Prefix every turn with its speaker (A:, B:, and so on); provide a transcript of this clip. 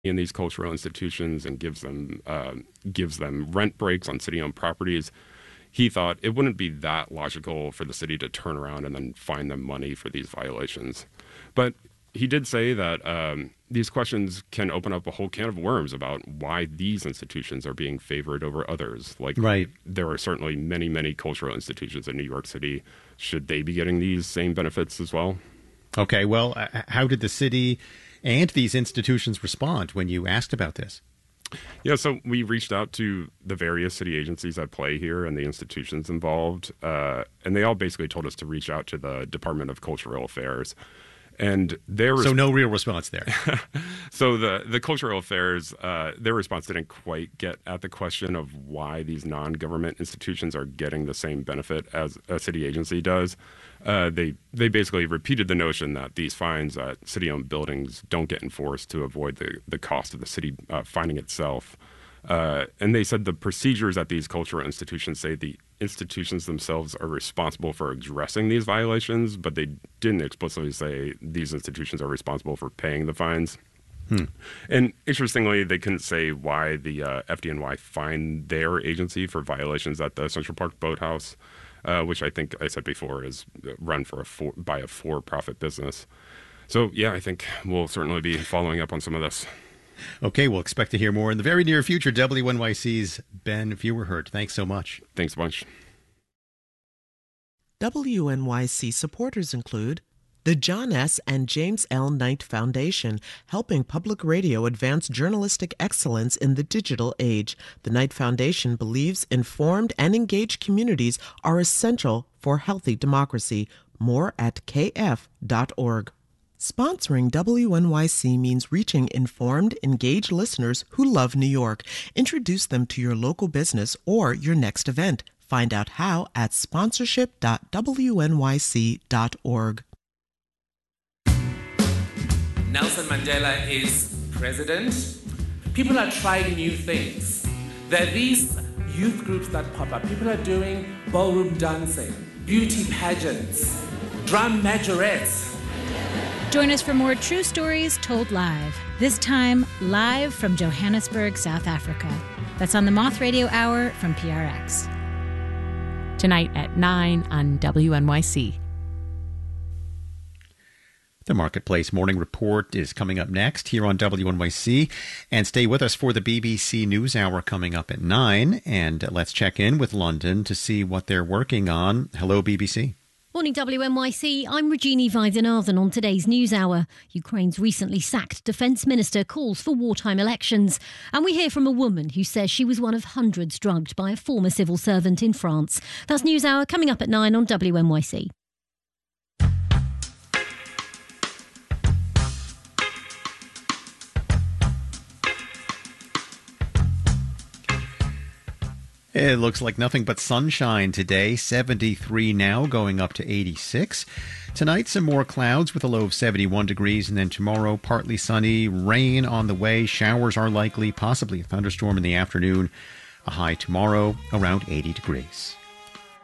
A: in these cultural institutions and gives them rent breaks on city-owned properties. He thought it wouldn't be that logical for the city to turn around and then fine them money for these violations. But he did say that these questions can open up a whole can of worms about why these institutions are being favored over others. Like,
B: right.
A: There are certainly many, many cultural institutions in New York City. Should they be getting these same benefits as well?
B: Okay, well, how did the city and these institutions respond when you asked about this?
A: Yeah, so we reached out to the various city agencies at play here and the institutions involved, and they all basically told us to reach out to the Department of Cultural Affairs. And
B: so no real response there.
A: So the Cultural Affairs, their response didn't quite get at the question of why these non-government institutions are getting the same benefit as a city agency does. They basically repeated the notion that these fines at city-owned buildings don't get enforced to avoid the cost of the city fining itself. And they said the procedures at these cultural institutions say the institutions themselves are responsible for addressing these violations, but they didn't explicitly say these institutions are responsible for paying the fines. And interestingly, they couldn't say why the FDNY fined their agency for violations at the Central Park Boathouse, which I think I said before is run by a for-profit business. So, yeah, I think we'll certainly be following up on some of this.
B: Okay, we'll expect to hear more in the very near future. WNYC's Ben Feuerherd, thanks so much.
A: Thanks a bunch.
C: WNYC supporters include the John S. and James L. Knight Foundation, helping public radio advance journalistic excellence in the digital age. The Knight Foundation believes informed and engaged communities are essential for healthy democracy. More at kf.org. Sponsoring WNYC means reaching informed, engaged listeners who love New York. Introduce them to your local business or your next event. Find out how at sponsorship.wnyc.org.
D: Nelson Mandela is president. People are trying new things. There are these youth groups that pop up. People are doing ballroom dancing, beauty pageants, drum majorettes.
E: Join us for more true stories told live. This time, live from Johannesburg, South Africa. That's on the Moth Radio Hour from PRX.
F: Tonight at 9 on WNYC.
B: The Marketplace Morning Report is coming up next here on WNYC. And stay with us for the BBC NewsHour coming up at 9. And let's check in with London to see what they're working on. Hello, BBC.
G: Morning WNYC, I'm Regina Vaidyanathan on today's NewsHour. Ukraine's recently sacked Defence Minister calls for wartime elections. And we hear from a woman who says she was one of hundreds drugged by a former civil servant in France. That's NewsHour coming up at 9 on WNYC.
B: It looks like nothing but sunshine today. 73 now, going up to 86. Tonight, some more clouds with a low of 71 degrees. And then tomorrow, partly sunny, rain on the way. Showers are likely, possibly a thunderstorm in the afternoon. A high tomorrow, around 80 degrees.